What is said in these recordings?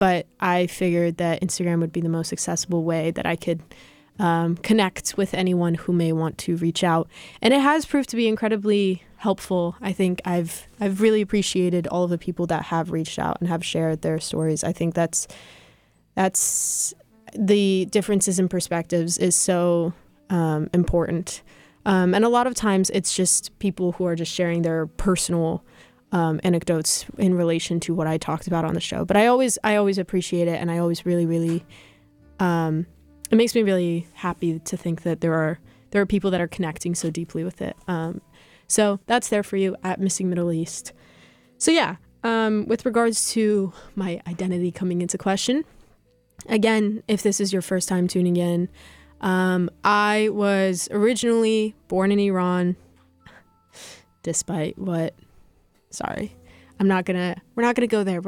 But I figured that Instagram would be the most accessible way that I could connect with anyone who may want to reach out. And it has proved to be incredibly helpful. I think I've really appreciated all of the people that have reached out and have shared their stories. I think that's the differences in perspectives is so important. And a lot of times it's just people who are just sharing their personal anecdotes in relation to what I talked about on the show. But I always appreciate it, and I always really it makes me really happy to think that there are people that are connecting so deeply with it. So that's there for you at Missing Middle East. So yeah, with regards to my identity coming into question, again, if this is your first time tuning in, I was originally born in Iran, despite what, sorry, we're not gonna go there.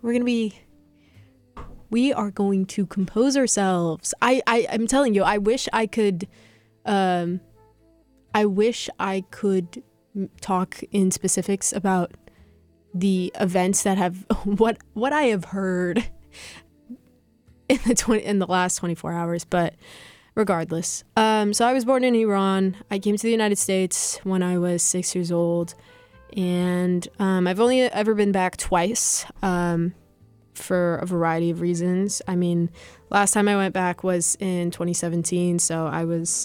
We are going to compose ourselves. I'm telling you, I wish I could talk in specifics about the events that have what I have heard in the last 24 hours, but regardless. So I was born in Iran. I came to the United States when I was 6 years old, and I've only ever been back twice for a variety of reasons. I mean, last time I went back was in 2017, so I was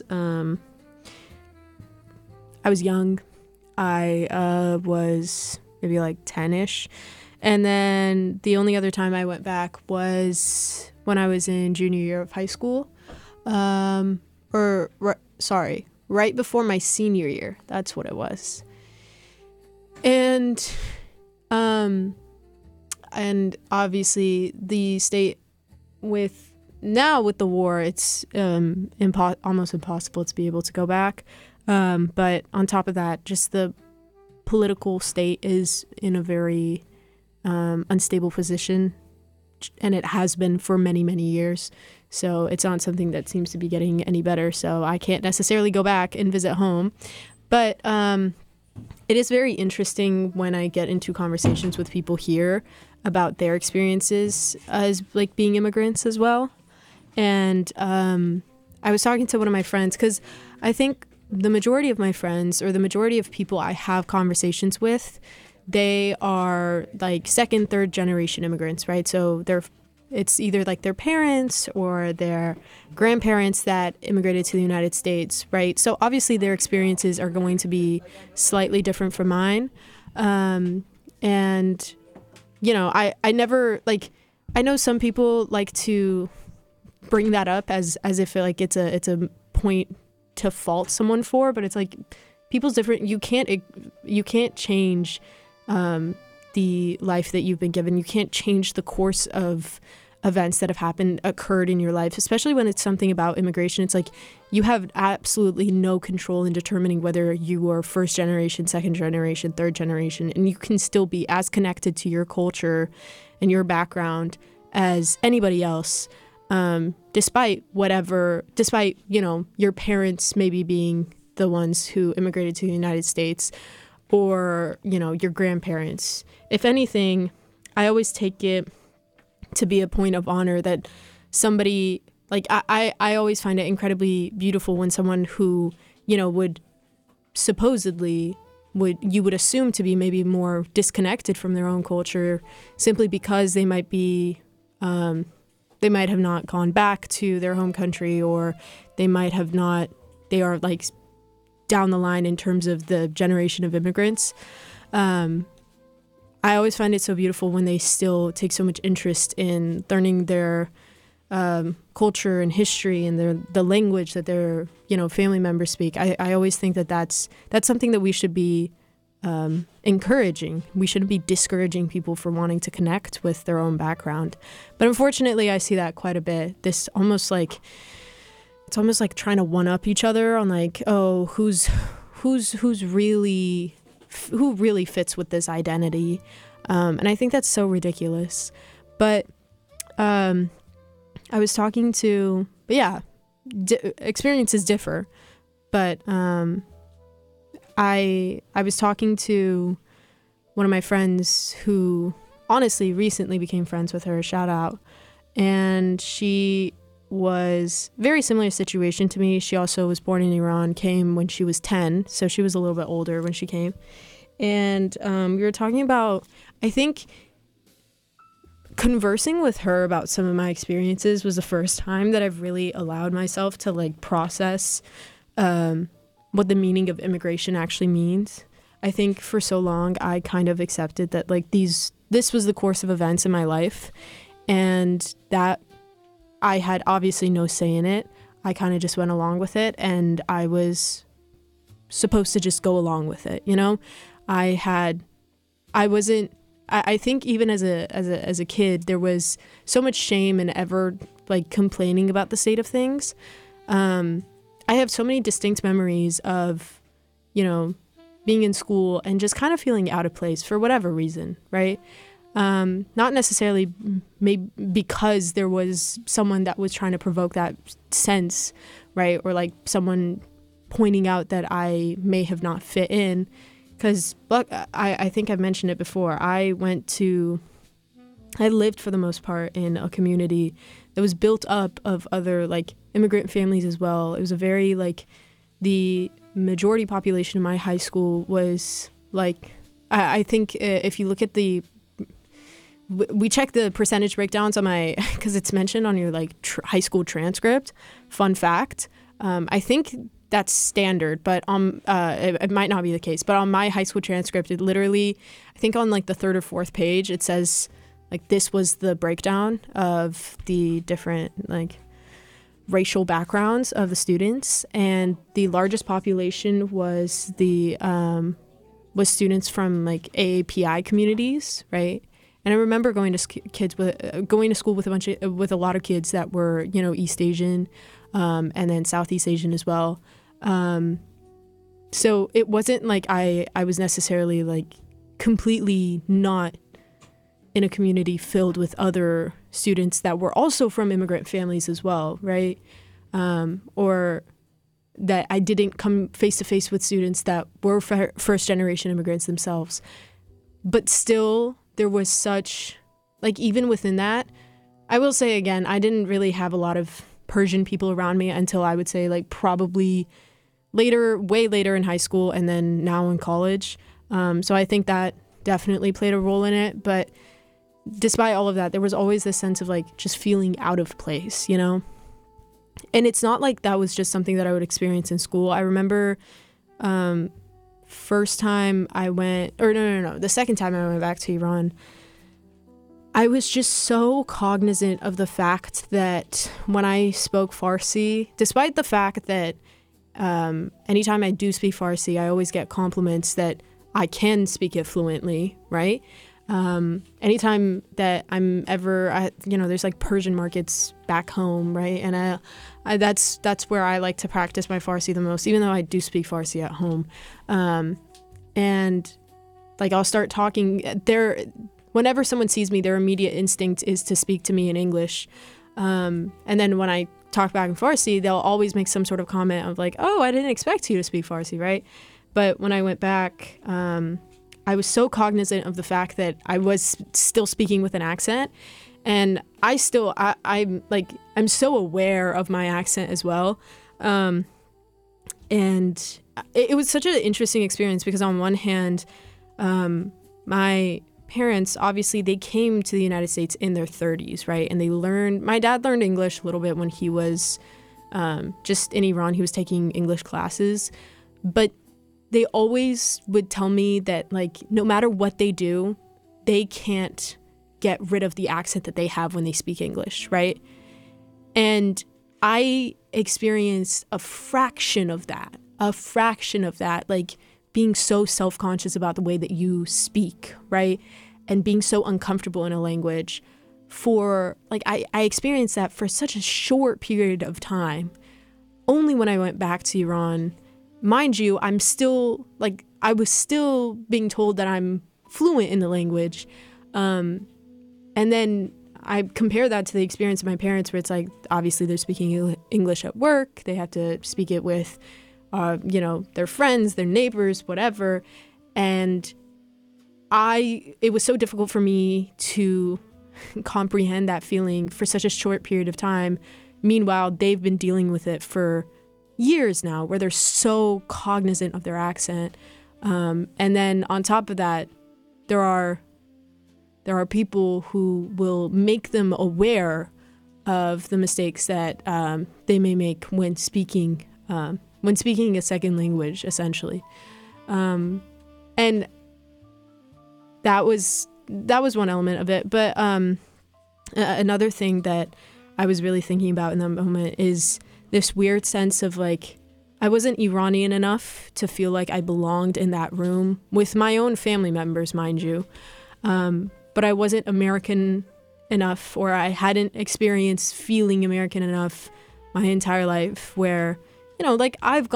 young. I was maybe like 10-ish. And then the only other time I went back was when I was in junior year of high school. Right before my senior year. That's what it was. And obviously the state with the war, it's almost impossible to be able to go back. But on top of that, just the political state is in a very unstable position, and it has been for many, many years. So it's not something that seems to be getting any better. So I can't necessarily go back and visit home. But it is very interesting when I get into conversations with people here about their experiences as like being immigrants as well. And I was talking to one of my friends, because I think the majority of my friends, or the majority of people I have conversations with, they are like second, third generation immigrants, right? So it's either like their parents or their grandparents that immigrated to the United States, right? So obviously their experiences are going to be slightly different from mine. And, you know, I never, like, I know some people like to bring that up as if like it's a point to fault someone for, but it's like people's different. You can't change the life that you've been given. You can't change the course of events that have occurred in your life, especially when it's something about immigration. It's like you have absolutely no control in determining whether you are first generation, second generation, third generation, and you can still be as connected to your culture and your background as anybody else. Despite, you know, your parents maybe being the ones who immigrated to the United States, or, you know, your grandparents. If anything, I always take it to be a point of honor that somebody, like, I always find it incredibly beautiful when someone who, you know, would assume to be maybe more disconnected from their own culture simply because they might have not gone back to their home country, or they are like down the line in terms of the generation of immigrants. I always find it so beautiful when they still take so much interest in learning their culture and history and the language that their, you know, family members speak. I always think that that's something that we should be encouraging. We shouldn't be discouraging people for wanting to connect with their own background. But unfortunately, I see that quite a bit. It's almost like trying to one up each other on like, oh, who really fits with this identity. And I think that's so ridiculous. But I was talking to, experiences differ. But I was talking to one of my friends who honestly recently became friends with her, shout out. And she was very similar situation to me. She also was born in Iran, came when she was 10, so she was a little bit older when she came. And we were talking about, I think, conversing with her about some of my experiences was the first time that I've really allowed myself to like process what the meaning of immigration actually means. I think for so long I kind of accepted that like this was the course of events in my life, and that I had obviously no say in it. I kind of just went along with it, and I was supposed to just go along with it, you know? I think even as a kid, there was so much shame and ever like complaining about the state of things. I have so many distinct memories of, you know, being in school and just kind of feeling out of place for whatever reason, right? Not necessarily maybe because there was someone that was trying to provoke that sense, right? Or like someone pointing out that I may have not fit in. Because I think I've mentioned it before. I lived for the most part in a community that was built up of other like immigrant families as well. It was a very like, the majority population in my high school was like, I think if you look at we check the percentage breakdowns on my, because it's mentioned on your like high school transcript. Fun fact. I think that's standard, but it might not be the case. But on my high school transcript, it literally, I think on like the third or fourth page, it says like this was the breakdown of the different like racial backgrounds of the students, and the largest population was was students from like AAPI communities, right? And I remember going to school with with a lot of kids that were, you know, East Asian, and then Southeast Asian as well. So it wasn't like I was necessarily like completely not in a community filled with other students that were also from immigrant families as well, right? Or that I didn't come face to face with students that were first generation immigrants themselves. But still, there was such, like, even within that, I will say again, I didn't really have a lot of Persian people around me until I would say like probably way later in high school, and then now in college. So I think that definitely played a role in it. But despite all of that, there was always this sense of like just feeling out of place, you know? And it's not like that was just something that I would experience in school. I remember first time I went, or no, the second time I went back to Iran, I was just so cognizant of the fact that when I spoke Farsi, despite the fact that anytime I do speak Farsi, I always get compliments that I can speak it fluently, right? Anytime that I'm ever, there's like Persian markets back home, right? And that's where I like to practice my Farsi the most, even though I do speak Farsi at home. And like I'll start talking there. Whenever someone sees me, their immediate instinct is to speak to me in English. And then when I talk back in Farsi, they'll always make some sort of comment of like, oh, I didn't expect you to speak Farsi, right? But when I went back, I was so cognizant of the fact that I was still speaking with an accent. And I'm so aware of my accent as well. And it was such an interesting experience because on one hand, my parents, obviously they came to the United States in their 30s, right? And my dad learned English a little bit when he was just in Iran. He was taking English classes, but they always would tell me that like, no matter what they do, they can't get rid of the accent that they have when they speak English, right? And I experienced a fraction of that, like being so self-conscious about the way that you speak, right? And being so uncomfortable in a language for, like, I experienced that for such a short period of time. Only when I went back to Iran, mind you, I was still being told that I'm fluent in the language. And then I compare that to the experience of my parents where it's like, obviously they're speaking English at work. They have to speak it with their friends, their neighbors, whatever. And it was so difficult for me to comprehend that feeling for such a short period of time. Meanwhile, they've been dealing with it for years now, where they're so cognizant of their accent. And then on top of that, there are people who will make them aware of the mistakes that they may make when speaking a second language, essentially. And that was one element of it. But another thing that I was really thinking about in that moment is this weird sense of like, I wasn't Iranian enough to feel like I belonged in that room with my own family members, mind you. But I wasn't American enough, or I hadn't experienced feeling American enough my entire life where, like I've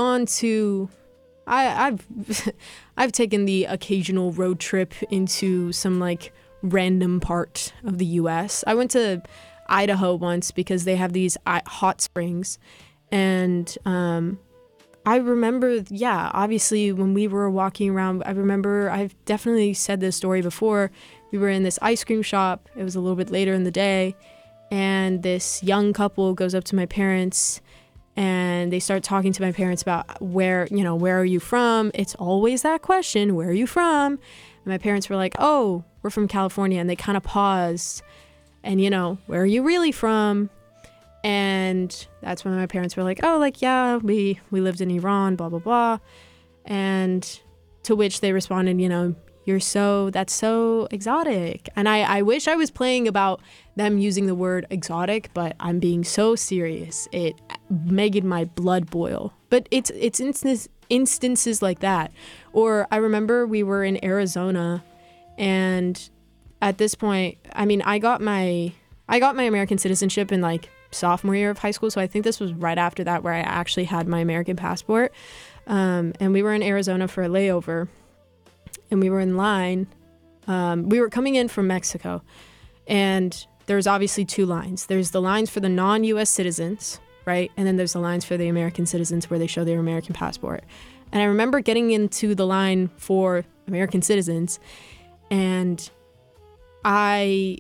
taken the occasional road trip into some like random part of the US. I went to Idaho once because they have these hot springs. And I remember, obviously when we were walking around, I've definitely said this story before. We were in this ice cream shop. It was a little bit later in the day. And this young couple goes up to my parents and they start talking to my parents about where are you from? It's always that question, where are you from? And my parents were like, oh, we're from California. And they kind of paused and, where are you really from? And that's when my parents were like, oh, like, yeah, we lived in Iran, blah, blah, blah. And to which they responded, that's so exotic. And I wish I was playing about them using the word exotic, but I'm being so serious. It made my blood boil. But it's instances like that. Or I remember we were in Arizona, and at this point, I got my American citizenship in like sophomore year of high school. So I think this was right after that where I actually had my American passport. And we were in Arizona for a layover, and we were in line. We were coming in from Mexico, and there's obviously two lines. There's the lines for the non-US citizens, right? And then there's the lines for the American citizens where they show their American passport. And I remember getting into the line for American citizens, and I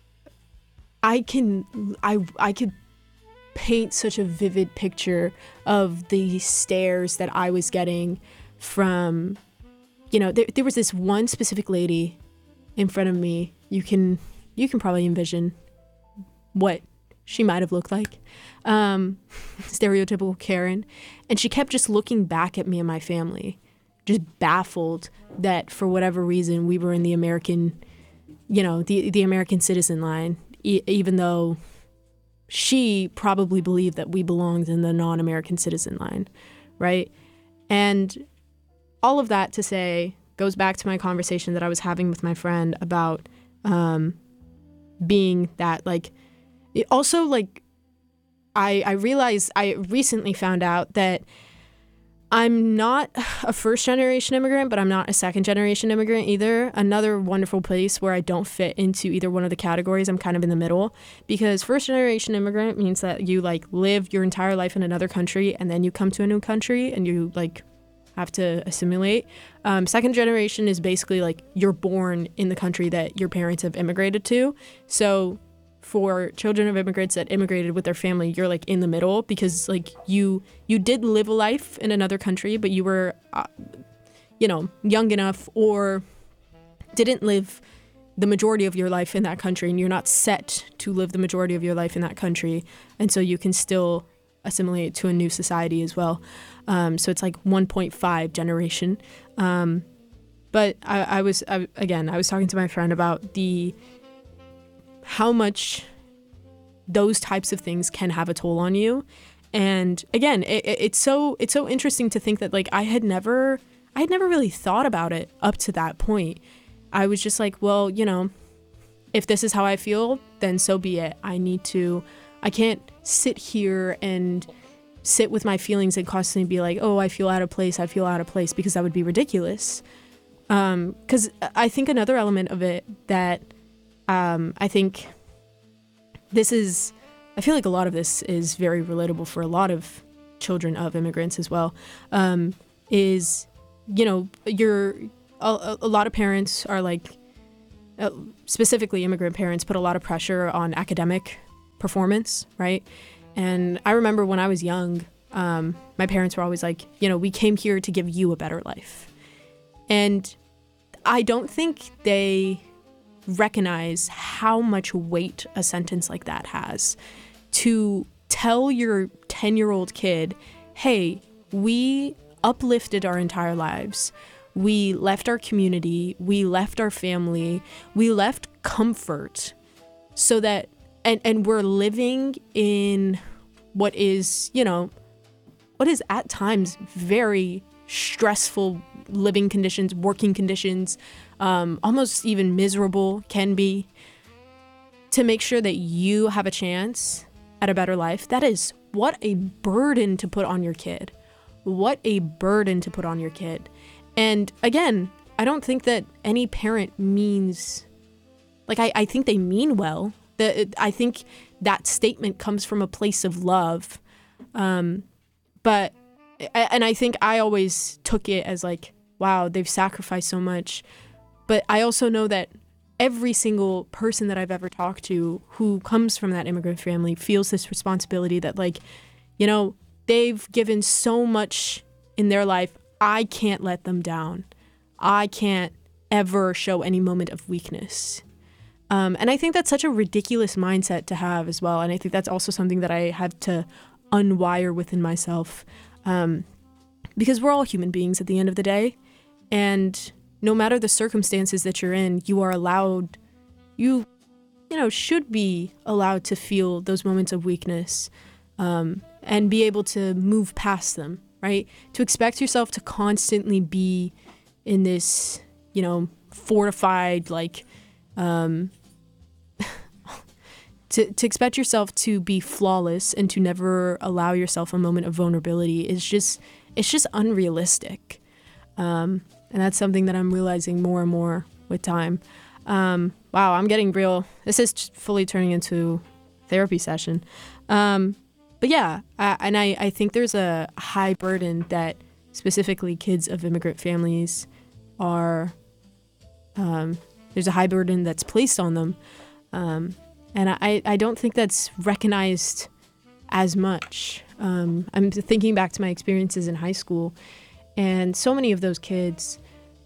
could paint such a vivid picture of the stares that I was getting from, there was this one specific lady in front of me. You can probably envision what she might have looked like. Stereotypical Karen. And she kept just looking back at me and my family, just baffled that for whatever reason we were in the American, the American citizen line, even though she probably believed that we belonged in the non-American citizen line, right? And all of that to say goes back to my conversation that I was having with my friend about being that, like, it also, like, I realized, I recently found out that I'm not a first-generation immigrant, but I'm not a second-generation immigrant either. Another wonderful place where I don't fit into either one of the categories. I'm kind of in the middle, because first-generation immigrant means that you, like, live your entire life in another country, and then you come to a new country, and you, like, have to assimilate. Second generation is basically, like, you're born in the country that your parents have immigrated to. So for children of immigrants that immigrated with their family, you're like in the middle, because like you did live a life in another country, but you were, young enough or didn't live the majority of your life in that country, and you're not set to live the majority of your life in that country. And so you can still assimilate to a new society as well. So it's like 1.5 generation. But I was talking to my friend about how much those types of things can have a toll on you. And again, it's so interesting to think that, like, I had never really thought about it up to that point. I was just like, well, if this is how I feel, then so be it. I can't sit here and sit with my feelings and constantly be like, oh, I feel out of place, because that would be ridiculous. Because I think another element of it that I think I feel like a lot of this is very relatable for a lot of children of immigrants as well, is, a lot of parents are like, specifically immigrant parents, put a lot of pressure on academic performance, right? And I remember when I was young, my parents were always like, we came here to give you a better life. And I don't think they recognize how much weight a sentence like that has. To tell your 10-year-old kid, hey, we uplifted our entire lives. We left our community. We left our family. We left comfort so that, and we're living in what is at times very stressful living conditions, working conditions, almost even miserable can be, to make sure that you have a chance at a better life. That is, what a burden to put on your kid. What a burden to put on your kid. And again, I don't think that any parent means, like, I think they mean well. I think that statement comes from a place of love. But I think I always took it as like, wow, they've sacrificed so much. But I also know that every single person that I've ever talked to who comes from that immigrant family feels this responsibility that, like, they've given so much in their life. I can't let them down. I can't ever show any moment of weakness. And I think that's such a ridiculous mindset to have as well. And I think that's also something that I had to unwire within myself. Because we're all human beings at the end of the day. And no matter the circumstances that you're in, you are allowed, should be allowed to feel those moments of weakness, and be able to move past them, right? To expect yourself to constantly be in this, fortified, like, to expect yourself to be flawless and to never allow yourself a moment of vulnerability it's just unrealistic. And that's something that I'm realizing more and more with time. Wow, I'm getting real. This is fully turning into a therapy session. But yeah, I think there's a high burden that specifically kids of immigrant families are, there's a high burden that's placed on them. And I don't think that's recognized as much. I'm thinking back to my experiences in high school, and so many of those kids,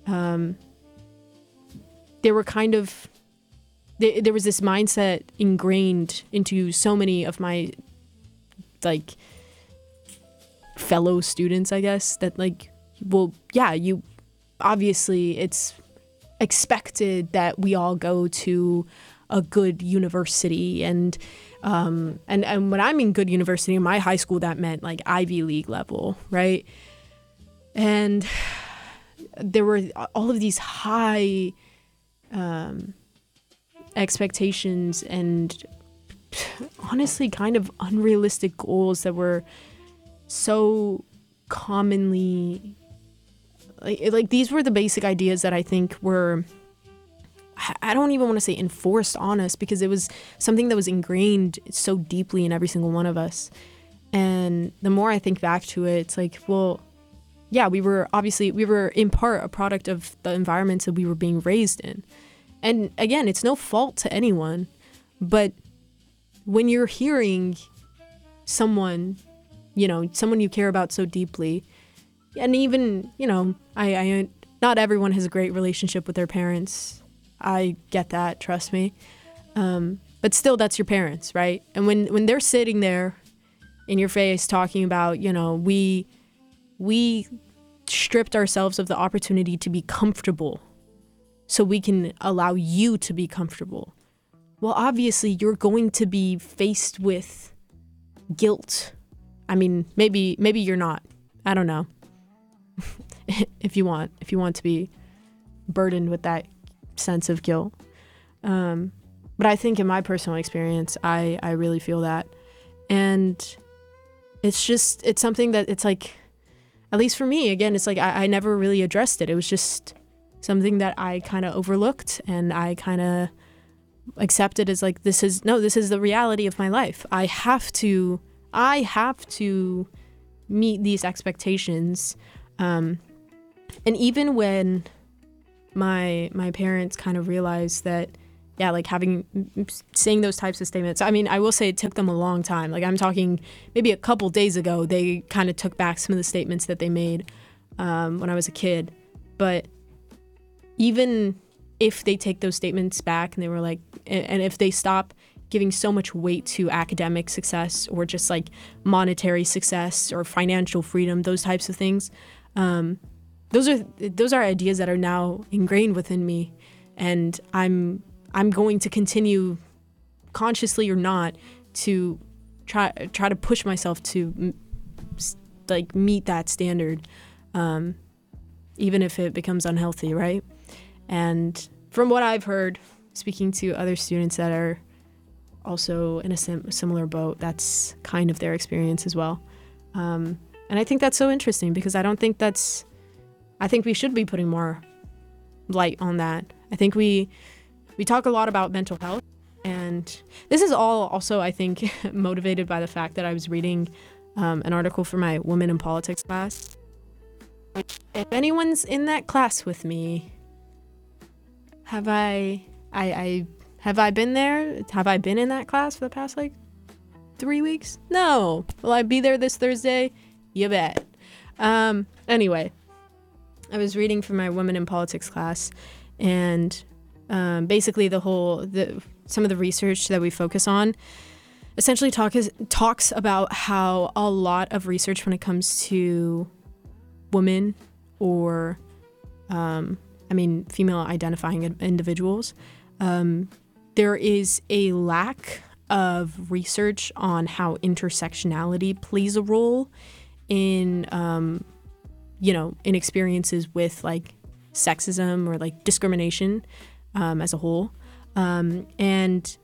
they were kind of, there was this mindset ingrained into so many of my, like, fellow students, I guess, that, like, well, yeah, you, obviously it's expected that we all go to a good university, and when I mean good university in my high school, that meant like Ivy League level, right? And there were all of these high expectations and honestly kind of unrealistic goals that were so commonly like these were the basic ideas that I think were, I don't even want to say enforced on us, because it was something that was ingrained so deeply in every single one of us. And the more I think back to it, it's like, well, yeah, we were in part a product of the environments that we were being raised in. And again, it's no fault to anyone, but when you're hearing someone you care about so deeply, and even, I not everyone has a great relationship with their parents. I get that, trust me. But still, that's your parents, right? And when they're sitting there in your face talking about, we stripped ourselves of the opportunity to be comfortable so we can allow you to be comfortable. Well, obviously, you're going to be faced with guilt. I mean, maybe you're not. I don't know. if you want to be burdened with that sense of guilt. But I think in my personal experience, I really feel that. And it's something that it's like, at least for me, again, it's like I never really addressed it. It was just something that I kind of overlooked, and I kind of accepted as like, this is the reality of my life. I have to meet these expectations. And even when my parents kind of realized that, yeah, like saying those types of statements. I mean, I will say it took them a long time. Like, I'm talking maybe a couple days ago, they kind of took back some of the statements that they made when I was a kid. But even if they take those statements back and they were like, and if they stop giving so much weight to academic success or just like monetary success or financial freedom, those types of things, those are ideas that are now ingrained within me, and I'm going to continue, consciously or not, to try to push myself to like meet that standard, even if it becomes unhealthy, right? And from what I've heard, speaking to other students that are also in a similar boat, that's kind of their experience as well. And I think that's so interesting, because I think we should be putting more light on that. I think we talk a lot about mental health, and this is all also, I think, motivated by the fact that I was reading an article for my Women in Politics class. If anyone's in that class with me, have I been there? Have I been in that class for the past like 3 weeks? No. Will I be there this Thursday? You bet. Anyway, I was reading for my Women in Politics class, and basically some of the research that we focus on essentially talks about how a lot of research when it comes to women or female identifying individuals, there is a lack of research on how intersectionality plays a role in in experiences with like sexism or like discrimination as a whole. And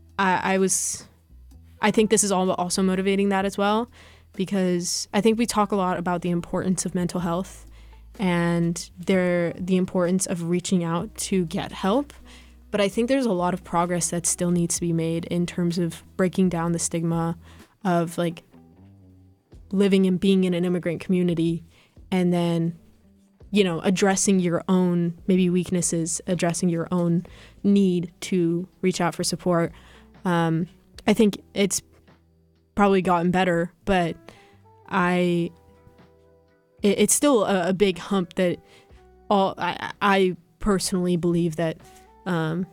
I think this is also motivating that as well, because I think we talk a lot about the importance of mental health and the importance of reaching out to get help. But I think there's a lot of progress that still needs to be made in terms of breaking down the stigma of like living and being in an immigrant community, and then, addressing your own maybe weaknesses, addressing your own need to reach out for support. I think it's probably gotten better, but it's still a big hump that I personally believe that a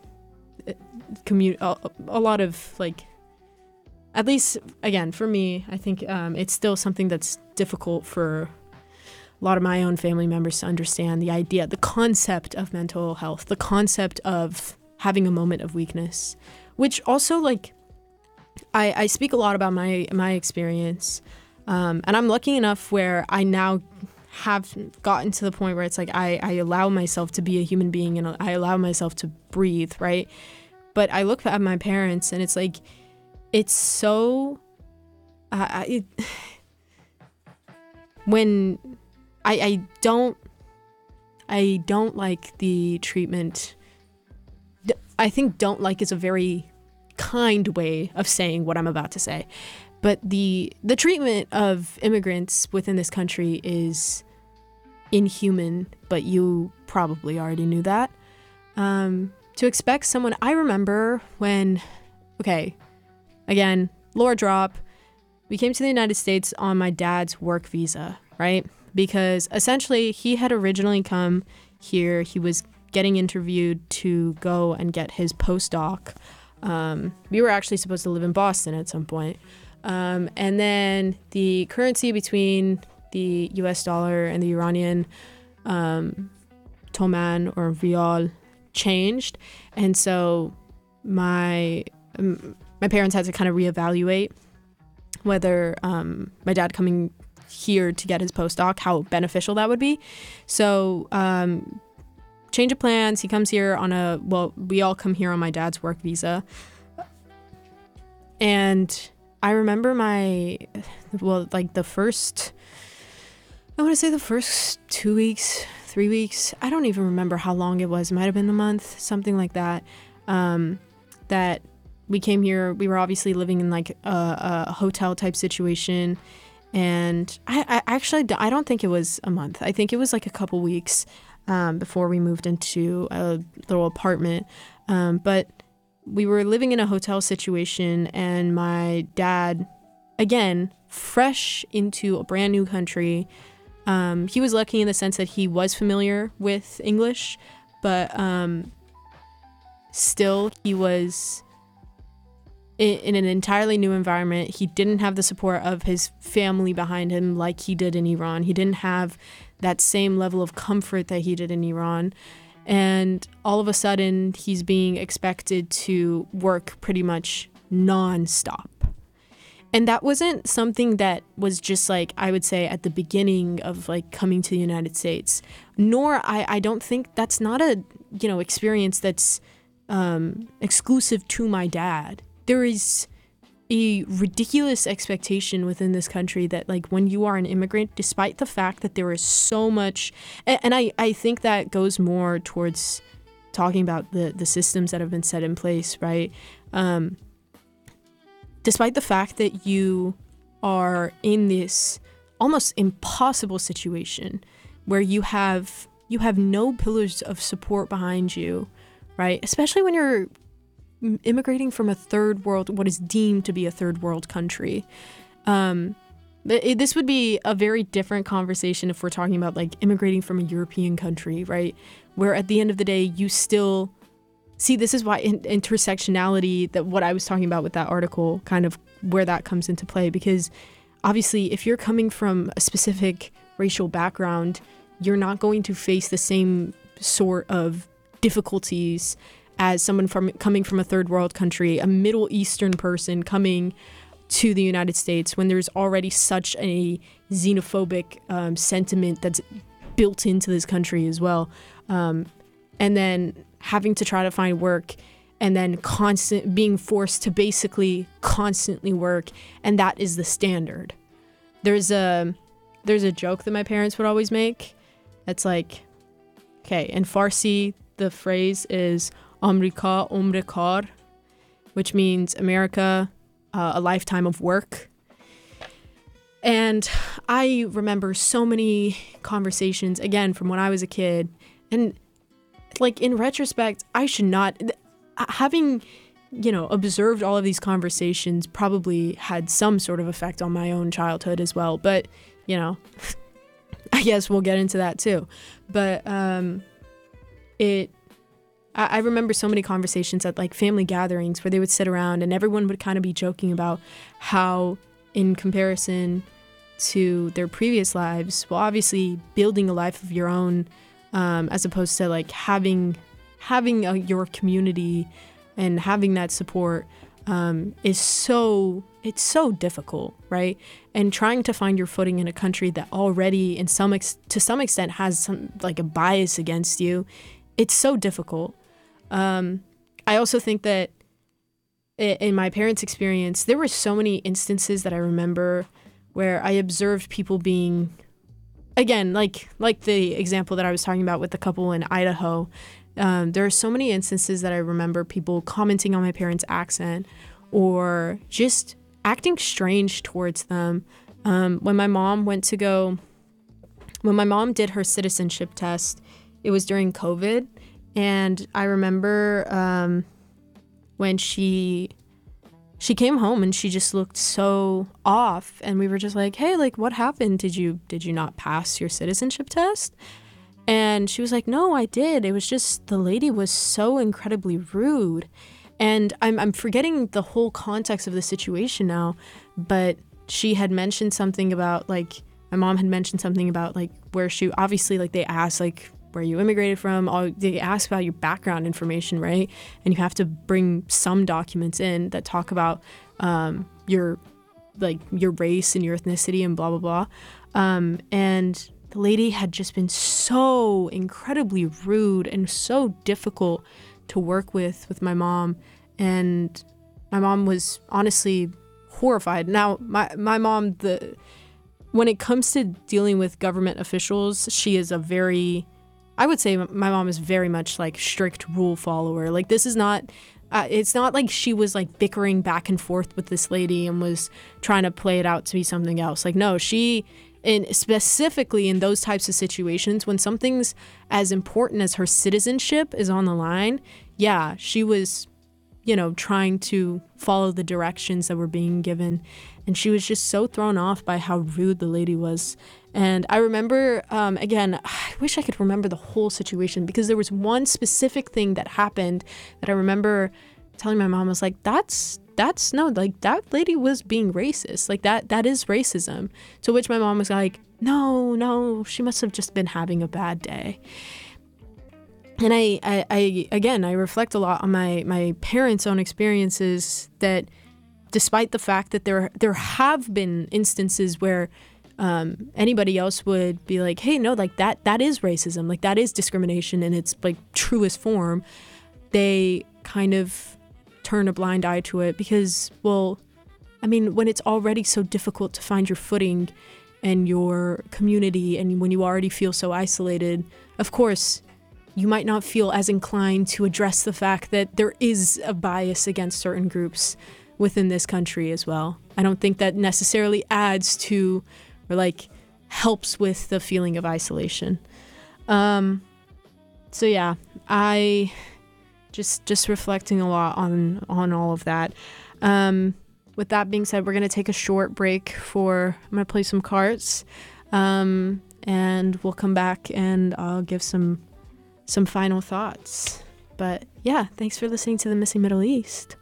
lot of like, at least again for me, I think it's still something that's difficult for a lot of my own family members to understand, the concept of mental health, the concept of having a moment of weakness, which also like I speak a lot about my experience, and I'm lucky enough where I now have gotten to the point where it's like I allow myself to be a human being, and I allow myself to breathe, right? But I look at my parents, and it's like, it's so when I don't like the treatment. I think "don't like" is a very kind way of saying what I'm about to say. But the treatment of immigrants within this country is inhuman, but you probably already knew that. To expect someone, I remember when, again, lore drop, we came to the United States on my dad's work visa, right? Because essentially he had originally come here, he was getting interviewed to go and get his postdoc. We were actually supposed to live in Boston at some point. And then the currency between the US dollar and the Iranian toman or rial changed. And so my parents had to kind of reevaluate whether my dad coming here to get his postdoc, how beneficial that would be. So change of plans. He comes here we all come here on my dad's work visa. And I remember the first 2 weeks, 3 weeks, I don't even remember how long it was. It might have been a month, something like that. That we came here, we were obviously living in like a hotel type situation. And I don't think it was a month. I think it was like a couple weeks. before we moved into a little apartment. But we were living in a hotel situation, and my dad, again, fresh into a brand new country, he was lucky in the sense that he was familiar with English, but still he was in an entirely new environment. He didn't have the support of his family behind him like he did in Iran. He didn't have that same level of comfort that he did in Iran. And all of a sudden, he's being expected to work pretty much nonstop. And that wasn't something that was just like, I would say, at the beginning of like coming to the United States. Nor, I don't think that's not a, experience that's exclusive to my dad. There is a ridiculous expectation within this country that like when you are an immigrant, despite the fact that there is so much, and I think that goes more towards talking about the systems that have been set in place, right? Despite the fact that you are in this almost impossible situation where you have no pillars of support behind you, right? Especially when you're immigrating from a third world, what is deemed to be a third world country. This would be a very different conversation if we're talking about like immigrating from a European country, right? Where at the end of the day, you still see, this is why intersectionality, that what I was talking about with that article, kind of where that comes into play, because obviously if you're coming from a specific racial background, you're not going to face the same sort of difficulties as someone coming from a third world country, a Middle Eastern person coming to the United States when there's already such a xenophobic sentiment that's built into this country as well. And then having to try to find work and then being forced to basically constantly work. And that is the standard. There's a joke that my parents would always make. That's like, okay, in Farsi, the phrase is Amrika umre kar, which means America, a lifetime of work. And I remember so many conversations, again, from when I was a kid. And like in retrospect, I should not, having, observed all of these conversations probably had some sort of effect on my own childhood as well. But, I guess we'll get into that too. But I remember so many conversations at like family gatherings where they would sit around and everyone would kind of be joking about how, in comparison to their previous lives, well, obviously building a life of your own, as opposed to like having your community and having that support, it's so difficult, right? And trying to find your footing in a country that already, to some extent, has some like a bias against you, it's so difficult. I also think that in my parents' experience, there were so many instances that I remember where I observed people being, again, like the example that I was talking about with the couple in Idaho. There are so many instances that I remember people commenting on my parents' accent or just acting strange towards them. When my mom did her citizenship test, it was during COVID. And I remember when she came home and she just looked so off, and we were just like, hey, like, what happened? Did you not pass your citizenship test? And she was like, no, I did. It was just the lady was so incredibly rude. And I'm forgetting the whole context of the situation now, but she had mentioned something about like, my mom had mentioned something about like where she, obviously like they asked like, where you immigrated from, they ask about your background information, right? And you have to bring some documents in that talk about your race and your ethnicity and blah, blah, blah. And the lady had just been so incredibly rude and so difficult to work with my mom. And my mom was honestly horrified. Now, my mom, when it comes to dealing with government officials, she is I would say my mom is very much like strict rule follower. Like this is not, it's not like she was like bickering back and forth with this lady and was trying to play it out to be something else. Like no, she And specifically in those types of situations, when something's as important as her citizenship is on the line, yeah, she was, trying to follow the directions that were being given. And she was just so thrown off by how rude the lady was. And I remember, again, I wish I could remember the whole situation, because there was one specific thing that happened that I remember telling my mom. I was like, that's no, like, that lady was being racist. Like, that is racism. To which my mom was like, no, she must have just been having a bad day. And I reflect a lot on my parents' own experiences, that despite the fact that there have been instances where anybody else would be like, hey, no, like, that is racism, like, that is discrimination in its, like, truest form, they kind of turn a blind eye to it, because, well, I mean, when it's already so difficult to find your footing and your community, and when you already feel so isolated, of course, you might not feel as inclined to address the fact that there is a bias against certain groups within this country as well. I don't think that necessarily adds to, or like helps with, the feeling of isolation. So yeah, I just reflecting a lot on all of that. With that being said, we're going to take a short break I'm going to play some cards, and we'll come back and I'll give some final thoughts. But yeah, thanks for listening to The Missing Middle East.